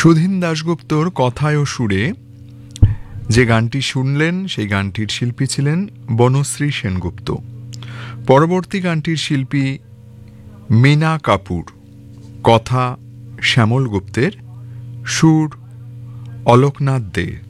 সুধীন দাশগুপ্তর কথায় ও সুরে যে গানটি শুনলেন সেই গানটির শিল্পী ছিলেন বনশ্রী সেনগুপ্ত। পরবর্তী গানটির শিল্পী মীনা কাপুর, কথা শ্যামল গুপ্তের, সুর অলোকনাথ দে।